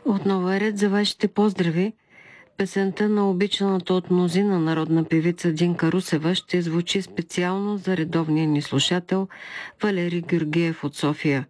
Отново е ред за вашите поздрави. Песента на обичаната от мнозина народна певица Динка Русева ще звучи специално за редовния ни слушател Валери Георгиев от София.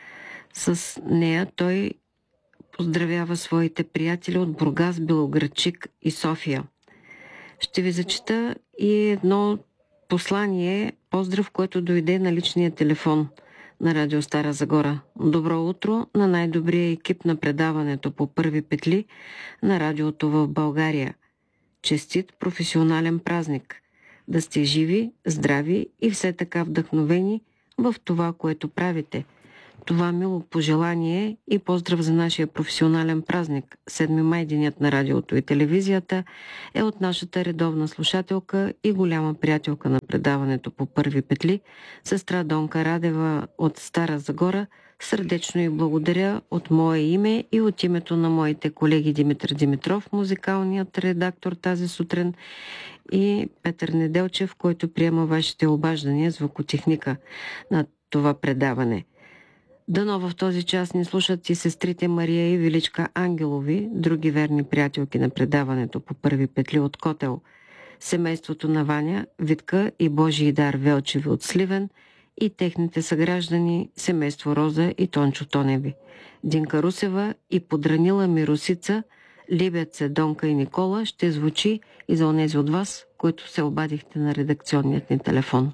С нея той поздравява своите приятели от Бургас, Белоградчик и София. Ще ви зачита и едно послание, поздрав, което дойде на личния телефон на Радио Стара Загора. Добро утро на най-добрия екип на предаването по първи петли на радиото в България. Честит професионален празник! Да сте живи, здрави и все така вдъхновени в това, което правите. Това мило пожелание и поздрав за нашия професионален празник, 7 май, денят на радиото и телевизията, е от нашата редовна слушателка и голяма приятелка на предаването по първи петли, сестра Донка Радева от Стара Загора. Сърдечно и благодаря от мое име и от името на моите колеги Димитър Димитров, музикалният редактор тази сутрин, и Петър Неделчев, който приема вашите обаждания, звукотехника на това предаване. Дано в този час ни слушат и сестрите Мария и Величка Ангелови, други верни приятелки на предаването по първи петли от Котел, семейството на Ваня, Витка и Божий дар Велчеви от Сливен и техните съграждани, семейство Роза и Тончо Тоневи, Динка Русева и подранила ми Русица, Либят се Донка и Никола ще звучи и за онези от вас, които се обадихте на редакционният ни телефон.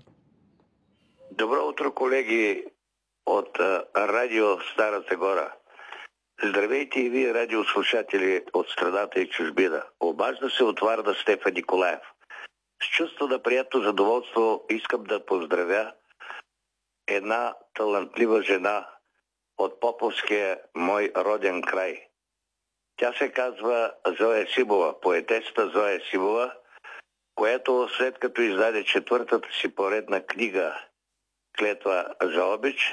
Добро утро, колеги от Радио Стара Загора. Здравейте и вие, радиослушатели от страната и чужбина. Обажда се от Варна Стефан Николаев. С чувство на приятно задоволство искам да поздравя една талантлива жена от Поповския мой роден край. Тя се казва Зоя Симова, поетесата Зоя Симова, която след като издаде четвъртата си поредна книга "Клетва за обич",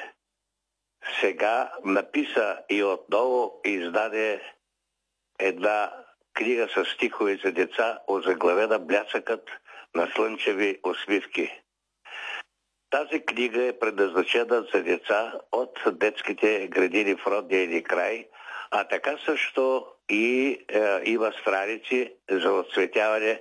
сега написа и отново издаде една книга с стихове за деца, озаглавена "Блясъкът на слънчеви усмивки". Тази книга е предназначена за деца от детските градини в родния ни край, а така също и има страници за отцветяване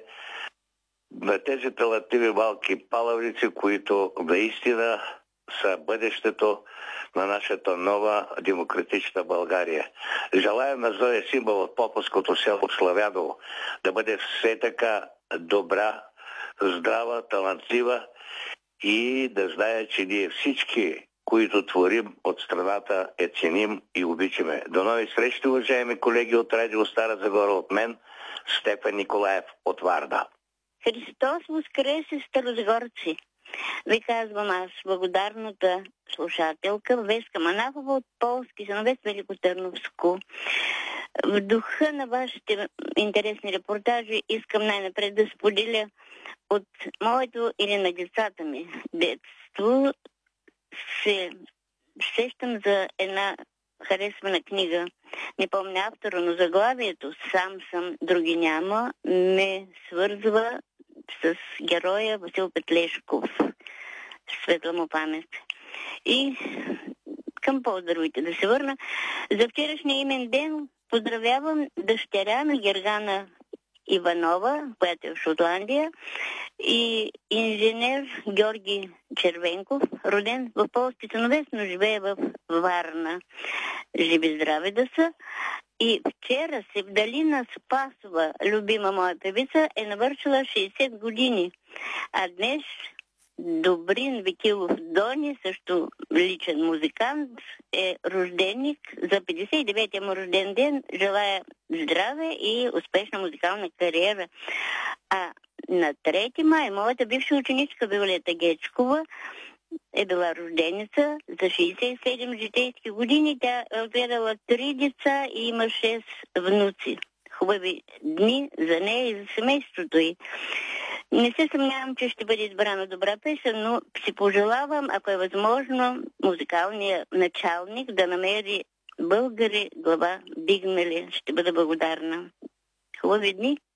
на тези талантливи малки палавници, които наистина са бъдещето на нашата нова демократична България. Желая на Зоя Симова от Поповското село Славяново да бъде все така добра, здрава, талантлива и да знае, че ние всички, които творим от страната, ценим и обичаме. До нови срещи, уважаеми колеги от Радио Стара Загора, от мен, Стефан Николаев от Варна. Христос воскресе, старозагорци! Ви казвам аз, благодарната слушателка Веска Манахова от Полски Зановец, Великотърновско. В духа на вашите интересни репортажи искам най-напред да споделя от моето или на децата ми детство. Се сещам за една харесвана книга. Не помня автора, но заглавието "Сам съм, други няма" ме свързва с героя Васил Петлешков. Светла му памет. И към поздравите да се върна. За вчерашния имен ден поздравявам дъщеря на Гергана Иванова, която е в Шотландия, и инженер Георги Червенков, роден в Полски Цановец, но живее в Варна. Живи здраве да са. И вчера Севдалина Спасова, любима моя певица, е навършила 60 години. А днес Добрин Викилов Дони, също личен музикант, е рожденик за 59-я му рожден ден. Желая здраве и успешна музикална кариера. А на 3 май моята бивша ученичка Виолета Гечкова е била рожденица за 67 житейски години. Тя е отгледала 3 деца и има 6 внуци. Хубави дни за нея и за семейството й. Не се съмнявам, че ще бъде избрана добра песен, но си пожелавам, ако е възможно, музикалния началник да намери "Българи глава дигнали". Ще бъда благодарна. Хубави дни!